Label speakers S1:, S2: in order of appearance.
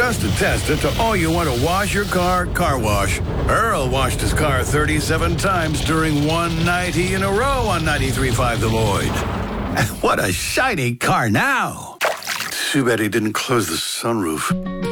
S1: just to test it to all you want to wash your car wash. Earl washed his car 37 times during one 90 in a row on 93.5 The Void. What a shiny car now. Too bad he didn't close the sunroof.